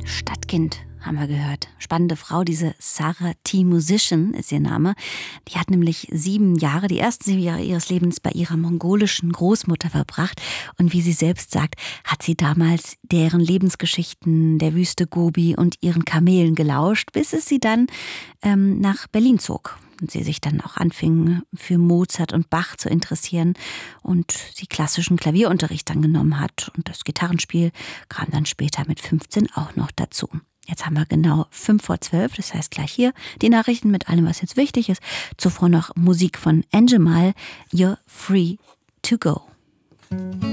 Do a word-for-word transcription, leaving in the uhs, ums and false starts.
Stadtkind haben wir gehört. Spannende Frau, diese Sarah T. Musician ist ihr Name. Die hat nämlich sieben Jahre, die ersten sieben Jahre ihres Lebens bei ihrer mongolischen Großmutter verbracht. Und wie sie selbst sagt, hat sie damals deren Lebensgeschichten der Wüste Gobi und ihren Kamelen gelauscht, bis es sie dann ähm, nach Berlin zog. Und sie sich dann auch anfing, für Mozart und Bach zu interessieren und sie klassischen Klavierunterricht dann genommen hat. Und das Gitarrenspiel kam dann später mit fünfzehn auch noch dazu. Jetzt haben wir genau fünf vor zwölf, das heißt gleich hier die Nachrichten mit allem, was jetzt wichtig ist. Zuvor noch Musik von Angemal, You're Free to Go.